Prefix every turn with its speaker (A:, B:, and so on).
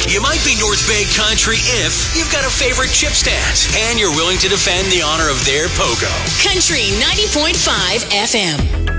A: You might be North Bay country if you've got a favorite chip stand and you're willing to defend the honor of their pogo.
B: Country 90.5 FM.